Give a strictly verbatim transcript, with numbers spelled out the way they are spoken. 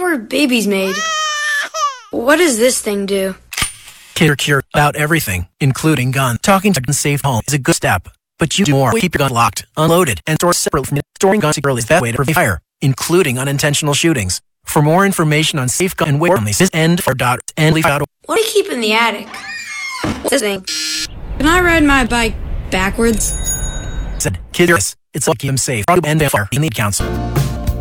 were babies made. What does this thing do? Kid Cure about everything, including gun. Talking to a safe home is a good step, but you do more. Keep your gun locked, unloaded, and stored separately from it. Storing guns securely is the best way to prevent fire, including unintentional shootings. For more information on safe gun and where families, visit end for dot end leave dot org. What do you keep in the attic? What's this thing? Can I ride my bike backwards? Said Kid Cure. It's like keep him safe. And fire. You need counsel.